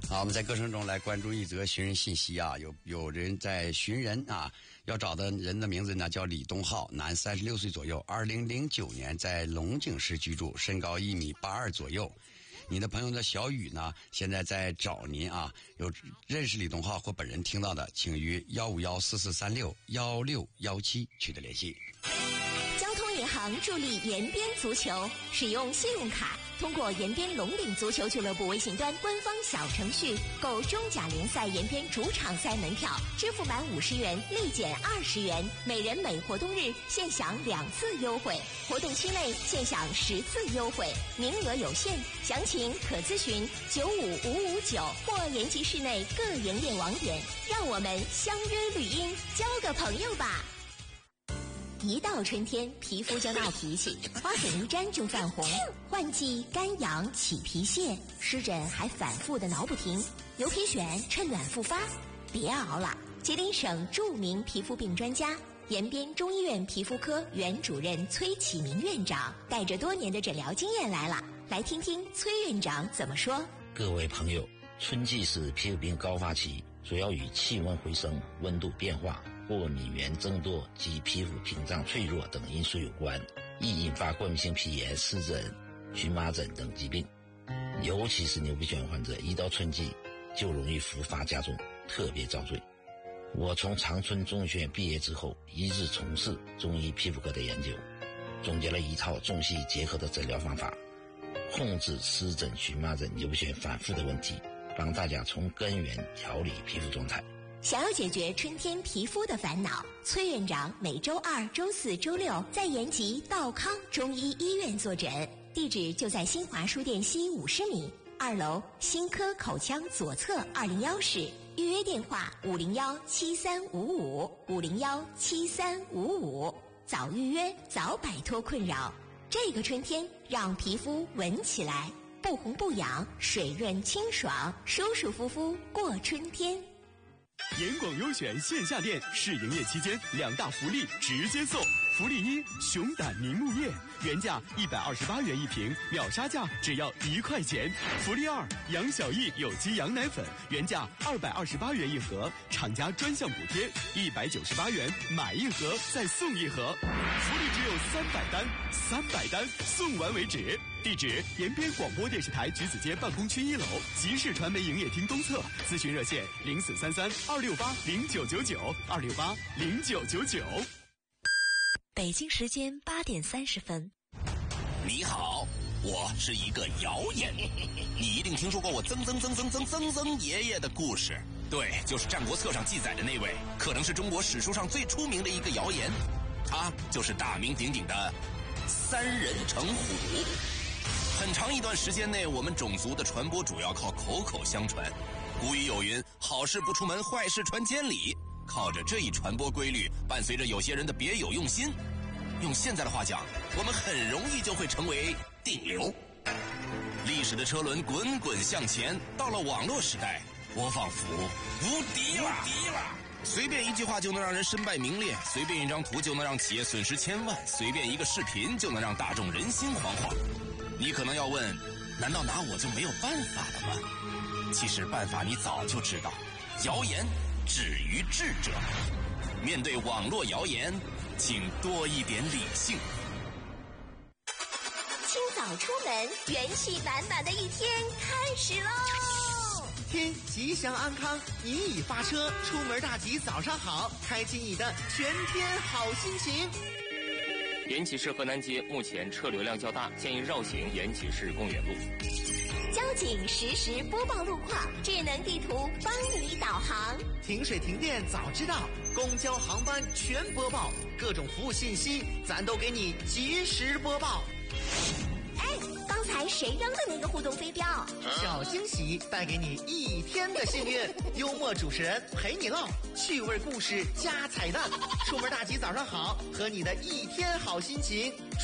好，我们在歌声中来关注一则寻人信息啊，有人在寻人啊，要找的人的名字呢叫李东浩，男，36岁左右，2009年在龙井市居住，身高1.82米左右。你的朋友的小雨呢，现在在找您啊，有认识李东浩或本人听到的，请于15144361617取得联系。 交通银行助力延边足球，使用信用卡通过延边龙岭足球俱乐部微信端官方小程序购中甲联赛延边主场赛门票，支付满50元立减20元，每人每活动日现享2次优惠，活动期内现享10次优惠，名额有限，详情可咨询95559或延吉市内各营业网点。让我们相约绿茵，交个朋友吧。一到春天，皮肤就闹脾气，花粉一沾就泛红，换季干痒起皮屑，湿疹还反复的挠不停。牛皮癣趁暖复发，别熬了！吉林省著名皮肤病专家、延边中医院皮肤科原主任崔启明院长带着多年的诊疗经验来了，来听听崔院长怎么说。 各位朋友，春季是皮肤病高发期，主要与气温回升、温度变化、过敏原增多及皮肤屏障脆弱等因素有关，易引发过敏性皮炎、湿疹、荨麻疹等疾病。尤其是牛皮癣患者，一到春季就容易复发加重，特别遭罪。我从长春中学院毕业之后，一直从事中医皮肤科的研究，总结了一套中西医结合的诊疗方法，控制湿疹、荨麻疹、牛皮癣反复的问题，帮大家从根源调理皮肤状态。 想要解决春天皮肤的烦恼，崔院长每周2、周4、周6在延吉道康中医医院坐诊，地址就在新华书店西50米2楼新科口腔左侧201室，预约电话5017355，5017355，早预约早摆脱困扰。这个春天让皮肤闻起来不红不痒，水润清爽，舒舒服服过春天。 严广优选线下店试营业期间2大福利直接送。福利1，熊胆凝目液，原价128元一瓶，秒杀价只要1块钱。福利2，杨小艺有机羊奶粉，原价228元一盒，厂家专项补贴198元，买一盒再送一盒。福利只有300单送完为止。地址：延边广播电视台橘子街办公区1楼集市传媒营业厅东侧，咨询热线0433-268-0999，268-0999。 北京时间8点30分。 你好，我是一个谣言，你一定听说过我曾爷爷的故事。对，就是《战国策》上记载的那位，可能是中国史书上最出名的一个谣言，他就是大名鼎鼎的3人成虎。很长一段时间内，我们种族的传播主要靠口口相传。古语有云，好事不出门，坏事传千里。靠着这一传播规律，伴随着有些人的别有用心，用现在的话讲，我们很容易就会成为顶流。历史的车轮滚滚向前，到了网络时代，我仿佛无敌了。随便一句话就能让人身败名裂，随便一张图就能让企业损失千万，随便一个视频就能让大众人心惶惶。你可能要问，难道拿我就没有办法了吗？其实办法你早就知道，谣言止于智者。面对网络谣言，请多一点理性。 清早出门，元气满满的一天开始喽！ 天吉祥安康，你已发车，出门大吉早上好，开启你的全天好心情。 延吉市河南街目前车流量较大，建议绕行延吉市公园路。 交警实时播报路况，智能地图帮你导航。 停水停电早知道，公交航班全播报，各种服务信息咱都给你及时播报。 刚才谁扔的那个互动飞镖？ 小惊喜带给你一天的幸运，幽默主持人陪你唠，趣味故事加彩蛋，出门大吉早上好，和你的一天好心情。